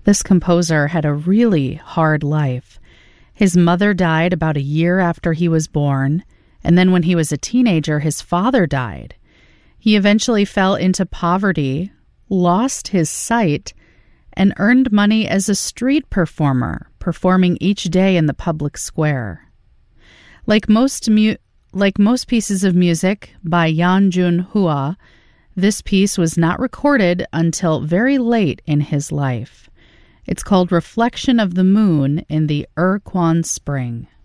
This composer had a really hard life. His mother died about a year after he was born, and then when he was a teenager, his father died. He eventually fell into poverty, lost his sight, and earned money as a street performer, performing each day in the public square. Like most pieces of music by Yan Junhua, this piece was not recorded until very late in his life. It's called Reflection of the Moon in the Erquan Spring.